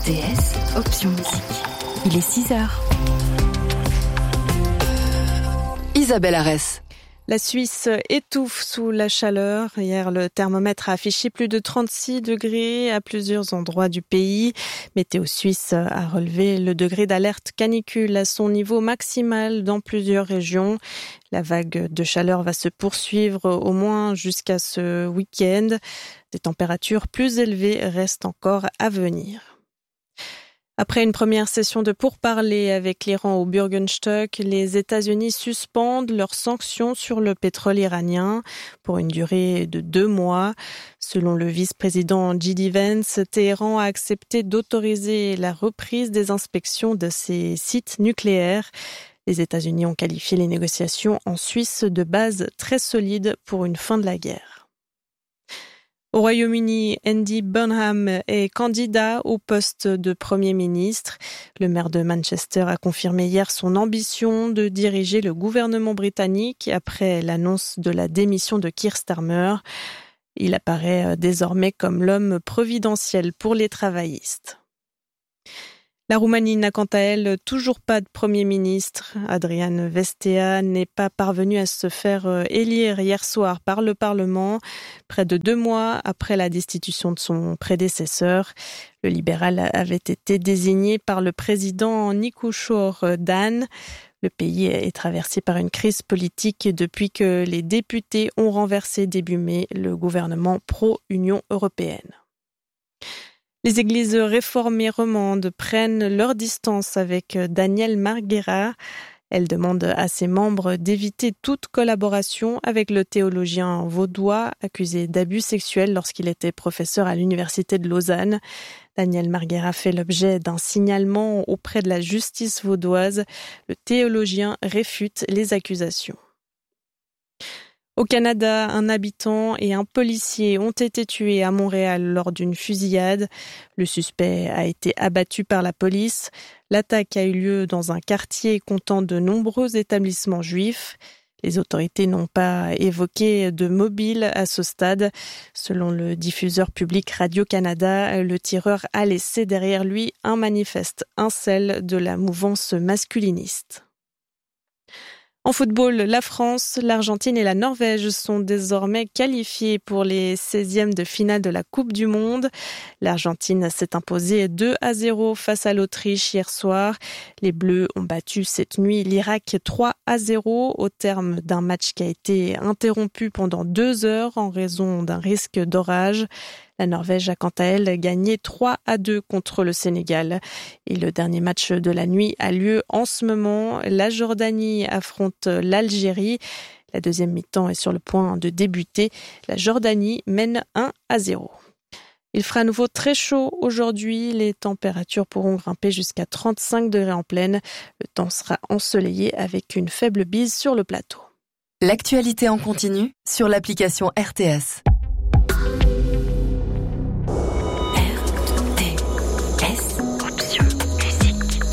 RTS, option musique. Il est 6h. Isabelle Arès. La Suisse étouffe sous la chaleur. Hier, le thermomètre a affiché plus de 36 degrés à plusieurs endroits du pays. Météo Suisse a relevé le degré d'alerte canicule à son niveau maximal dans plusieurs régions. La vague de chaleur va se poursuivre au moins jusqu'à ce week-end. Des températures plus élevées restent encore à venir. Après une première session de pourparlers avec l'Iran au Bürgenstock, les États-Unis suspendent leurs sanctions sur le pétrole iranien pour une durée de 2 mois. Selon le vice-président J.D. Vance, Téhéran a accepté d'autoriser la reprise des inspections de ses sites nucléaires. Les États-Unis ont qualifié les négociations en Suisse de base très solide pour une fin de la guerre. Au Royaume-Uni, Andy Burnham est candidat au poste de Premier ministre. Le maire de Manchester a confirmé hier son ambition de diriger le gouvernement britannique après l'annonce de la démission de Keir Starmer. Il apparaît désormais comme l'homme providentiel pour les travaillistes. La Roumanie n'a quant à elle toujours pas de Premier ministre. Adrian Vestea n'est pas parvenu à se faire élire hier soir par le Parlement, près de 2 mois après la destitution de son prédécesseur. Le libéral avait été désigné par le président Nikushor Dan. Le pays est traversé par une crise politique depuis que les députés ont renversé début mai le gouvernement pro-Union européenne. Les églises réformées romandes prennent leur distance avec Danielle Marguera. Elle demande à ses membres d'éviter toute collaboration avec le théologien vaudois accusé d'abus sexuels lorsqu'il était professeur à l'université de Lausanne. Danielle Marguera fait l'objet d'un signalement auprès de la justice vaudoise. Le théologien réfute les accusations. Au Canada, un habitant et un policier ont été tués à Montréal lors d'une fusillade. Le suspect a été abattu par la police. L'attaque a eu lieu dans un quartier comptant de nombreux établissements juifs. Les autorités n'ont pas évoqué de mobile à ce stade. Selon le diffuseur public Radio-Canada, le tireur a laissé derrière lui un manifeste incel de la mouvance masculiniste. En football, la France, l'Argentine et la Norvège sont désormais qualifiées pour les 16e de finale de la Coupe du Monde. L'Argentine s'est imposée 2-0 face à l'Autriche hier soir. Les Bleus ont battu cette nuit l'Irak 3-0 au terme d'un match qui a été interrompu pendant 2 heures en raison d'un risque d'orage. La Norvège a quant à elle gagné 3-2 contre le Sénégal. Et le dernier match de la nuit a lieu en ce moment. La Jordanie affronte l'Algérie. La deuxième mi-temps est sur le point de débuter. La Jordanie mène 1-0. Il fera à nouveau très chaud aujourd'hui. Les températures pourront grimper jusqu'à 35 degrés en plaine. Le temps sera ensoleillé avec une faible bise sur le plateau. L'actualité en continu sur l'application RTS.